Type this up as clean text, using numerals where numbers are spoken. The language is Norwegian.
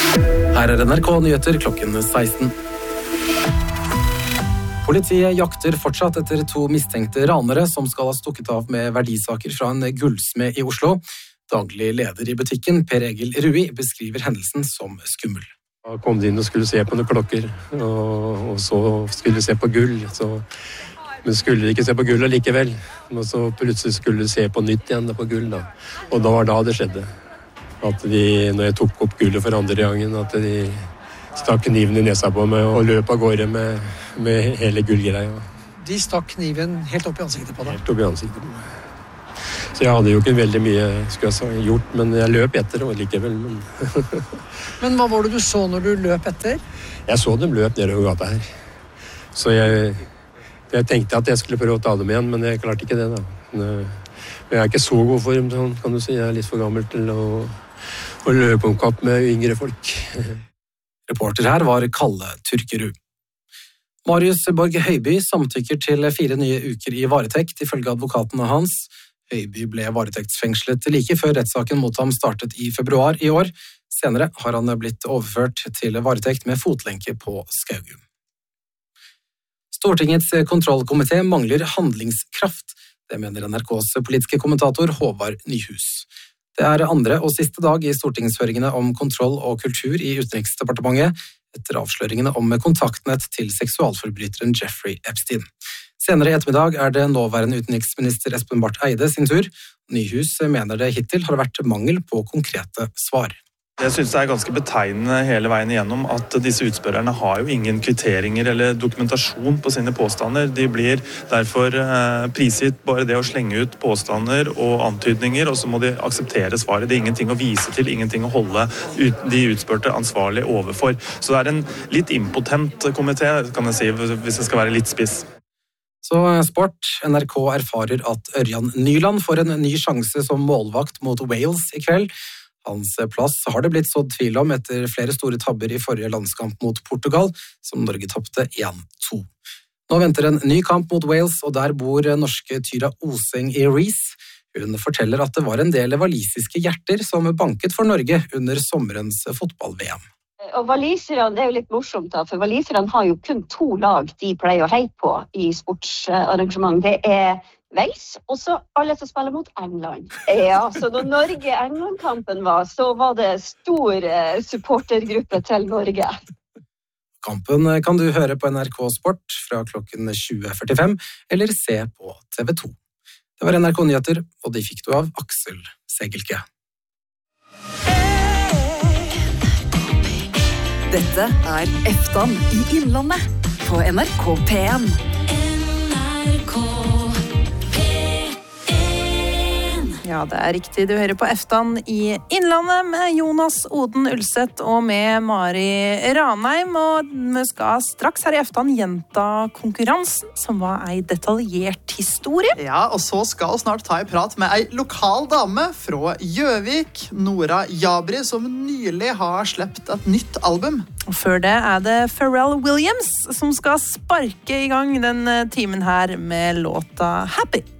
Her NRK Nyheter klokken 16. Politiet jakter fortsatt etter 2 mistenkte ranere som skal ha stukket av med verdisaker fra en gullsmed i Oslo. Daglig leder i butikken, Per Egil Rui, beskriver hendelsen som skummel. Jeg kom inn og skulle se på noen klokker, og så skulle se på gull. Men skulle ikke se på gull likevel. Og så plutselig skulle se på nytt igjen på gull. Og da var det skjedde. At når jeg tok opp gullet for andre gangen, at de stakk kniven i nesa på meg og løp av gårde med hele gullgreia. De stakk kniven helt opp i ansiktet på deg? Helt opp i ansiktet på meg. Så jeg hadde jo ikke veldig mye gjort, men jeg løp etter og likevel. Men hva var det du så når du løp etter? Jeg så dem løp nedover gata her. Så jeg tenkte at jeg skulle prøve å ta dem igjen, men jeg klarte ikke det da. Men jeg er ikke så god for dem, sånn, kan du si. Jeg er litt for gammel til å løpe om kapp med yngre folk. Reporter her var Kalle Turkerud. Marius Borg Høiby samtykker til 4 nye uker i varetekt, ifølge advokatene hans. Høiby ble varetektsfengslet like før rettssaken mot ham startet i februar i år. Senere har han blitt overført til varetekt med fotlenke på Skaugum. Stortingets kontrollkomité mangler handlingskraft. Det mener NRKs politiske kommentator Håvard Nyhus. Det er andre og siste dag i stortingshøringene om kontroll og kultur i Utenriksdepartementet etter avsløringene om kontaktnett til seksualforbryteren Jeffrey Epstein. Senere i ettermiddag er det nåværende utenriksminister Espen Barth Eide sin tur. Nyhus mener det hittil har vært mangel på konkrete svar. Jeg synes det er ganske betegnende hele veien igjennom at disse utspørrerne har jo ingen kvitteringer eller dokumentasjon på sine påstander. De blir derfor prisgitt bare det å slenge ut påstander og antydninger, og så må de akseptere svaret. Det er ingenting å vise til, ingenting å holde de utspørte ansvarlig overfor. Så det er en litt impotent komité, kan jeg si, hvis det skal være litt spiss. Så sport. NRK erfarer at Ørjan Nyland får en ny sjanse som målvakt mot Wales i kveld. Hans plass har det blitt sådd tvil om etter flere store tabber i forrige landskamp mot Portugal, som Norge tappte 1-2. Nå venter en ny kamp mot Wales, og der bor norske Tyra Oseng i Rees. Hun forteller at det var en del walisiske hjerter som banket for Norge under sommerens fotball-VM. Og waliserne, det er jo litt morsomt da, for waliserne har jo kun 2 lag de pleier å heie på i sportsarrangement. Det er Wales, og så alle som spiller mot England. Ja, så når Norge-England-kampen var, så var det stor supportergruppe til Norge. Kampen kan du høre på NRK Sport fra klokken 20.45, eller se på TV 2. Det var NRK Nyheter, og de fikk du av Aksel Segelke. Dette er Eftan i Innlandet på NRK P1. Ja, det er riktig. Du hører på Eftan i Innlandet med Jonas Oden Ulseth og med Mari Ranheim. Og vi skal straks her i Eftan gjenta konkurransen, som var en detaljert historie. Ja, og så skal vi snart ta en prat med en lokal dame fra Gjøvik, Nora Jabri, som nylig har slept et nytt album. Og før det er det Pharrell Williams som skal sparke i gang den timen her med låta Happy.